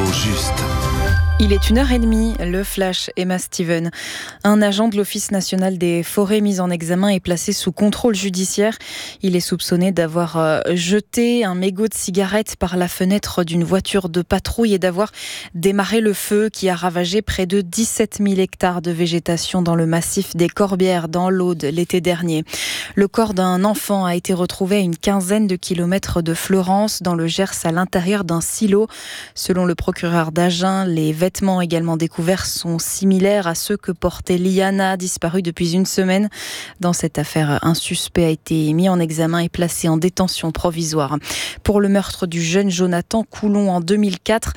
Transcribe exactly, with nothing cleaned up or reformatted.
juste. Il est une heure et demie, le flash Emma Steven. Un agent de l'Office national des forêts mis en examen est placé sous contrôle judiciaire. Il est soupçonné d'avoir jeté un mégot de cigarette par la fenêtre d'une voiture de patrouille et d'avoir démarré le feu qui a ravagé près de dix-sept mille hectares de végétation dans le massif des Corbières dans l'Aude l'été dernier. Le corps d'un enfant a été retrouvé à une quinzaine de kilomètres de Fleurance dans le Gers à l'intérieur d'un silo. Selon le procureur d'Agen, les vêtements vêtements également découverts sont similaires à ceux que portait Liana, disparue depuis une semaine. Dans cette affaire, un suspect a été mis en examen et placé en détention provisoire. Pour le meurtre du jeune Jonathan Coulon en deux mille quatre,